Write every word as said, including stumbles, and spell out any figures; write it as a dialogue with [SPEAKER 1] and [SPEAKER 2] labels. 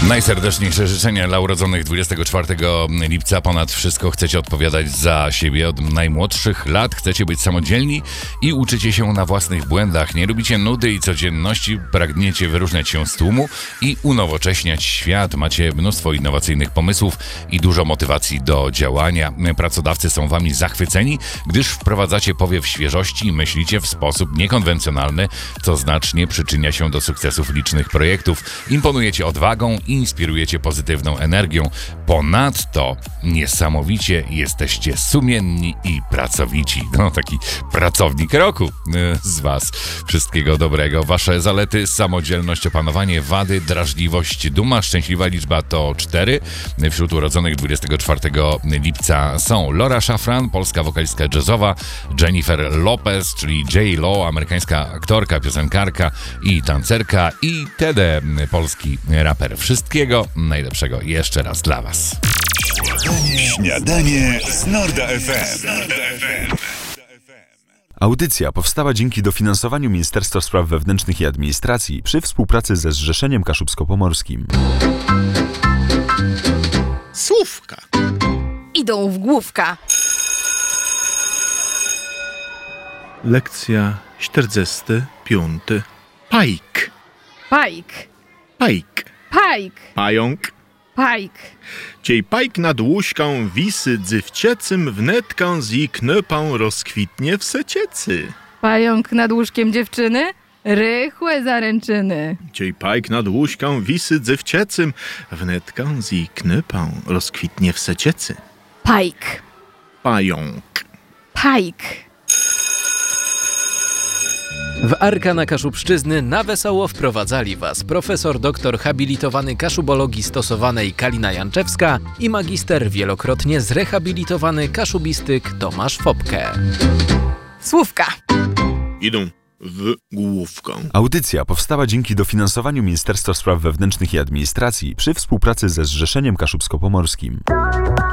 [SPEAKER 1] Najserdeczniejsze życzenia dla urodzonych dwudziestego czwartego lipca. Ponad wszystko chcecie odpowiadać za siebie. Od najmłodszych lat chcecie być samodzielni i uczycie się na własnych błędach. Nie lubicie nudy i codzienności, pragniecie wyróżniać się z tłumu i unowocześniać świat. Macie mnóstwo innowacyjnych pomysłów i dużo motywacji do działania. Pracodawcy są wami zachwyceni, gdyż wprowadzacie powiew świeżości i myślicie w sposób niekonwencjonalny, co znacznie przyczynia się do sukcesów licznych projektów. Imponujecie odwagą i inspirujecie pozytywną energią. Ponadto niesamowicie jesteście sumienni i pracowici. No, taki pracownik roku z was. Wszystkiego dobrego. Wasze zalety: samodzielność, opanowanie, wady, drażliwość, duma. Szczęśliwa liczba to cztery. Wśród urodzonych dwudziestego czwartego lipca są Laura Szafran, polska wokalistka jazzowa, Jennifer Lopez, czyli J Lo, amerykańska aktorka, piosenkarka i tancerka, i Tede, polski raper. Wszystkiego najlepszego jeszcze raz dla was.
[SPEAKER 2] Śniadanie z Norda F M.
[SPEAKER 3] Audycja powstała dzięki dofinansowaniu Ministerstwa Spraw Wewnętrznych i Administracji przy współpracy ze Zrzeszeniem Kaszubsko-Pomorskim.
[SPEAKER 4] Słówka
[SPEAKER 5] idą w główka.
[SPEAKER 4] Lekcja czterdziesty piąty. Pajk.
[SPEAKER 5] Pajk.
[SPEAKER 4] Pajk.
[SPEAKER 5] Pajk.
[SPEAKER 4] Pająk.
[SPEAKER 5] Pajk.
[SPEAKER 4] Ciej pajk nad łóżką wisy dzywciecym, wnetką z jej knopą rozkwitnie w seciecy.
[SPEAKER 5] Pająk nad łóżkiem dziewczyny, rychłe zaręczyny.
[SPEAKER 4] Ciej pajk nad łóżką wisy dzywciecym, wnetką z jej knopą rozkwitnie w seciecy.
[SPEAKER 5] Pajk.
[SPEAKER 4] Pająk.
[SPEAKER 5] Pajk.
[SPEAKER 6] W Arkana Kaszubszczyzny na wesoło wprowadzali was profesor doktor habilitowany kaszubologii stosowanej Kalina Janczewska i magister wielokrotnie zrehabilitowany kaszubistyk Tomasz Fopke.
[SPEAKER 5] Słówka
[SPEAKER 4] idą w główkę.
[SPEAKER 3] Audycja powstała dzięki dofinansowaniu Ministerstwa Spraw Wewnętrznych i Administracji przy współpracy ze Zrzeszeniem Kaszubsko-Pomorskim.